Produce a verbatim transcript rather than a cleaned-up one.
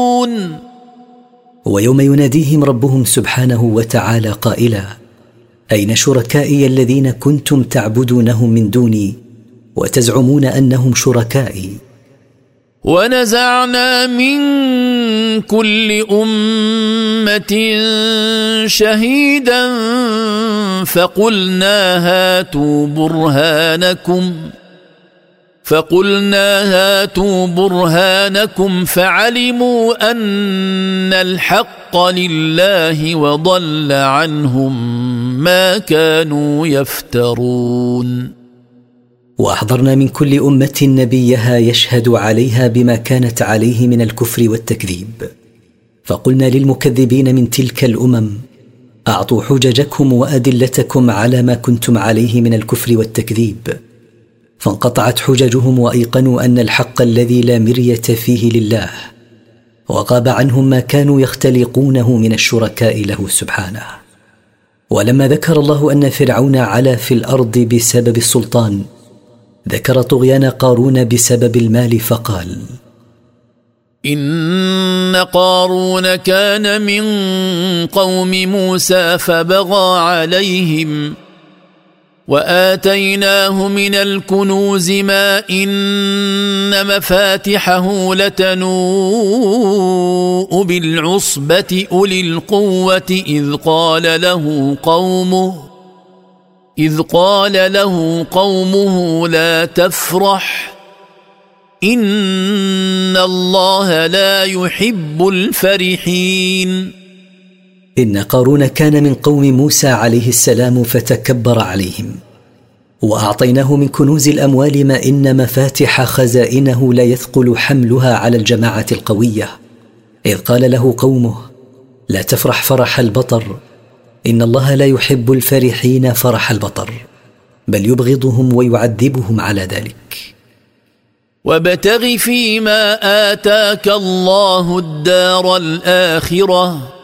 ويوم يناديهم ربهم سبحانه وتعالى قائلا: أين شركائي الذين كنتم تعبدونهم من دوني وتزعمون أنهم شركائي؟ ونزعنا من كل أمة شهيدا فقلنا هاتوا برهانكم فقلنا هاتوا برهانكم فعلموا أن الحق لله وضل عنهم ما كانوا يفترون. وأحضرنا من كل أمة نبيها يشهد عليها بما كانت عليه من الكفر والتكذيب، فقلنا للمكذبين من تلك الأمم: أعطوا حججكم وأدلتكم على ما كنتم عليه من الكفر والتكذيب، فانقطعت حججهم وأيقنوا أن الحق الذي لا مرية فيه لله، وغاب عنهم ما كانوا يختلقونه من الشركاء له سبحانه. ولما ذكر الله أن فرعون علا في الأرض بسبب السلطان، ذكر طغيان قارون بسبب المال فقال: إن قارون كان من قوم موسى فبغى عليهم وآتيناه من الكنوز ما إن مفاتحه لتنوء بالعصبة أولي القوة إذ قال له قومه إذ قال له قومه لا تفرح إن الله لا يحب الفرحين. إن قارون كان من قوم موسى عليه السلام فتكبر عليهم، وأعطيناه من كنوز الأموال ما إن مفاتح خزائنه لا يثقل حملها على الجماعة القوية، إذ قال له قومه: لا تفرح فرح البطر، إن الله لا يحب الفرحين فرح البطر، بل يبغضهم ويعذبهم على ذلك. وابتغ فيما آتاك الله الدار الآخرة